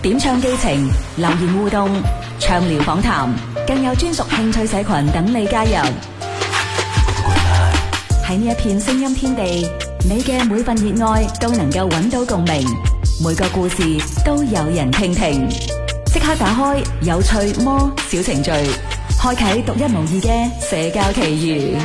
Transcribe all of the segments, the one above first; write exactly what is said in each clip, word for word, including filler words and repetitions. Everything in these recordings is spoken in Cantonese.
點唱寄情、留言互動、暢聊訪談，更有專屬興趣社群等你加入。喺呢一片聲音天地，你嘅每份熱愛都能夠揾到共鳴，每個故事都有人傾聽。即刻打開有趣魔小程序，開啟獨一無二嘅社交奇遇。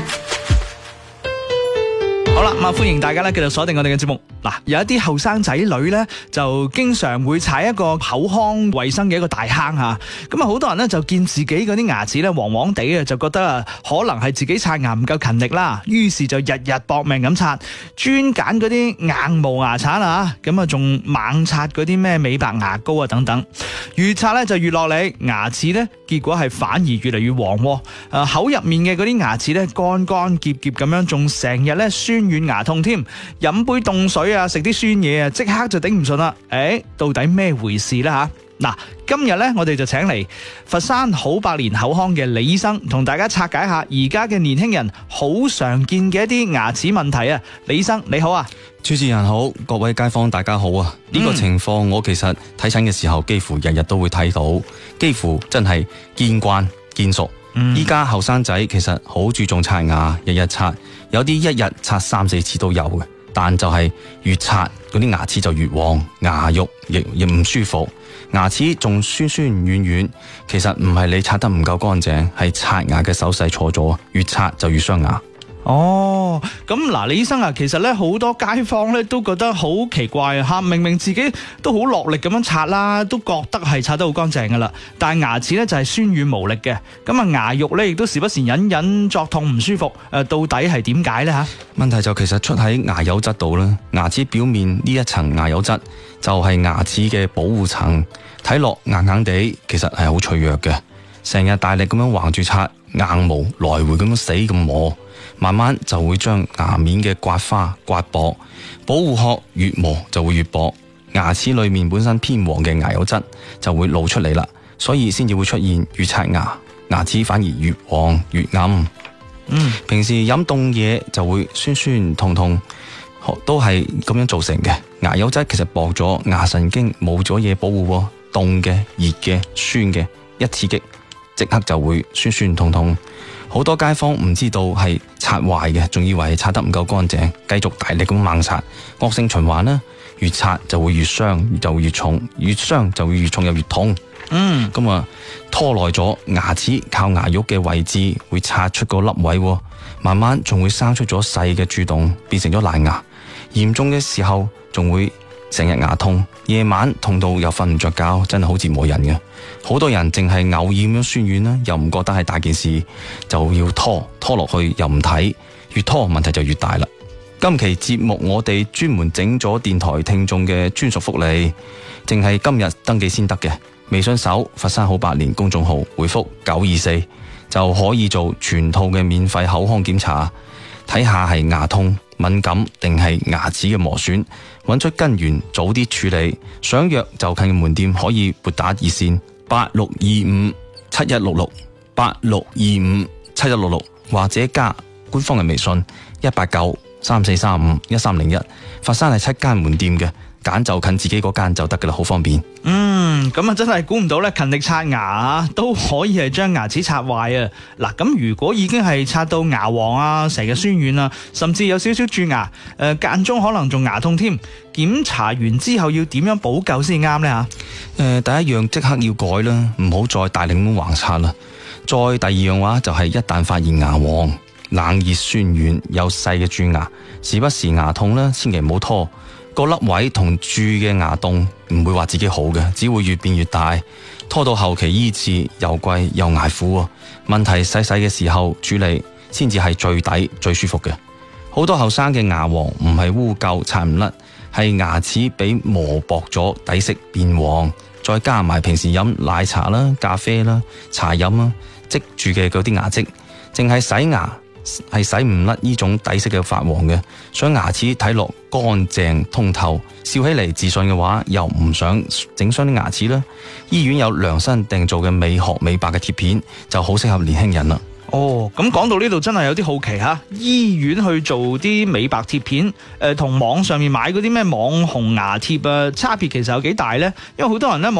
好啦，咁啊歡迎大家咧繼續鎖定我哋嘅節目。嗱，有一啲後生仔女咧，就經常會踩一個口腔衛生嘅一個大坑吓。咁啊，好多人咧就見自己嗰啲牙齒咧黃黃地啊，就覺得啊，可能係自己刷牙唔夠勤力啦，於是就日日搏命咁刷，專揀嗰啲硬毛牙刷啊，咁啊仲猛刷嗰啲咩美白牙膏啊等等，越刷咧就越落力，牙齒咧結果係反而越嚟越黃。誒，口入面嘅嗰啲牙齒咧乾乾澀澀咁樣，仲成日咧酸軟牙痛添，飲杯凍水啊，食啲酸嘢啊，即刻就頂唔順啦！誒，到底咩回事呢？吓？嗱，今日咧我哋就請嚟佛山好百年口腔嘅李醫生，同大家拆解下而家嘅年輕人好常見嘅一啲牙齒問題啊！李醫生你好啊， 主持人好，各位街坊大家好啊！呢、嗯、個情況我其實睇診嘅時候，幾乎日日都會睇到，幾乎真係見慣見熟。依家後生仔其實好注重刷牙，日日刷，有啲一日刷三四次都有嘅。但就係越刷嗰啲牙齒就越黃，牙肉亦亦唔舒服，牙齒仲酸酸軟軟。其實唔係你刷得唔夠乾淨，係刷牙嘅手勢錯咗，越刷就越傷牙。 哦，咁嗱，李醫生啊，其實咧好多街坊咧都覺得好奇怪啊，吓，明明自己都好落力咁樣刷啦，都覺得係刷得好乾淨噶啦，但係牙齒咧就係酸軟無力嘅，咁啊牙肉咧亦都時不時隱隱作痛唔舒服，誒，到底係點解咧吓？ 問題就其實出喺牙釉質度啦，牙齒表面呢一層牙釉質就係牙齒嘅保護層，睇落硬硬地，其實係好脆弱嘅，成日大力咁樣橫住刷，硬毛來回咁樣死咁磨。慢慢就會將牙面嘅刮花刮薄，保護殼越磨就會越薄，牙齒裏面本身偏黃嘅牙釉質就會露出嚟啦，所以先至會出現越刷牙，牙齒反而越黃越暗。嗯，平時飲凍嘢就會酸酸痛痛，都係咁樣造成嘅。牙釉質其實薄咗，牙神經冇咗嘢保護，凍嘅、熱嘅、酸嘅一刺激，即刻就會酸酸痛痛。好多街坊唔知道係刷壞嘅，仲以為係刷得唔夠乾淨，繼續大力咁猛刷，惡性循環啦。越刷就會越傷，就會越重，越傷就會越重又越痛。嗯，咁啊拖耐咗，牙齒靠牙肉嘅位置會刷出個凹位，慢慢仲會生出咗細嘅蛀洞，變成咗爛牙。嚴重嘅時候仲會成日牙痛，夜晚痛到又瞓唔着覺，真係好折磨人嘅。好多人淨係偶爾咁樣酸軟啦，又唔覺得係大件事，就要拖拖落去又唔睇，越拖問題就越大啦。今期節目我哋專門整咗電台聽眾嘅專屬福利，淨係今日登記先得嘅。微信搜佛山好百年公眾號，回覆九二四就可以做全套嘅免費口腔檢查，睇下係牙痛敏感定係牙齒嘅磨損，揾出根源，早啲處理。想約就近嘅門店可以撥打熱線八六二五七一六六八六二五七一六六，或者加官方嘅微信一八九三四三五一三零一。佛山係七間門店嘅，揀就近自己嗰間就得噶啦，好方便。 嗯，咁啊真係估唔到咧，勤力刷牙啊都可以係將牙齒刷壞啊！嗱，咁如果已經係刷到牙黃啊，成日酸軟啊，甚至有少少蛀牙，誒、呃、間中可能仲牙痛添，檢查完之後要點樣補救先啱呢？吓？誒、 呃，第一樣即刻要改啦，唔好再大力咁橫刷啦。再第二樣話就係一旦發現牙黃、冷熱酸軟有細嘅蛀牙，時不時牙痛啦，千祈唔好拖。個粒位同蛀嘅牙洞唔會話自己好嘅，只會越變越大，拖到後期醫治又貴又捱苦。問題細細嘅時候處理先至係最抵最舒服嘅。好多後生嘅牙黃唔係污垢刷唔甩，係牙齒俾磨薄咗，底色變黃，再加埋平時飲奶茶啦、咖啡啦、茶飲啦積住嘅嗰啲牙漬，淨係洗牙係洗唔甩呢種底色嘅發黃嘅。想牙齒睇落乾淨通透，笑起嚟自信嘅話，又唔想整傷啲牙齒啦，醫院有量身訂造嘅美學美白嘅貼片就好適合年輕人啦。 哦，咁講到呢度真係有啲好奇吓，醫院去做啲美白貼片，誒、呃，同網上面買嗰啲咩網紅牙貼啊，差別其實有幾大呢？因為好多人呢。